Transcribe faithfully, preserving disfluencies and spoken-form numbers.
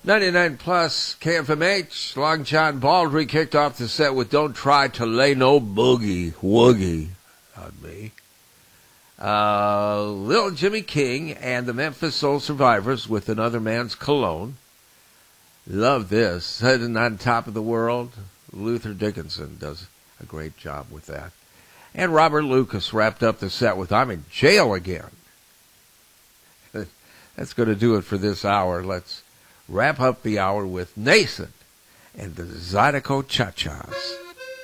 ninety-nine plus K F M H, Long John Baldry kicked off the set with Don't Try to Lay No Boogie Woogie on Me. Uh, Little Jimmy King and the Memphis Soul Survivors with Another Man's Cologne. Love this. Sitting on Top of the World. Luther Dickinson does a great job with that. And Robert Lucas wrapped up the set with I'm in Jail Again. That's going to do it for this hour. Let's wrap up the hour with Nason and the Zydeco Cha-Chas.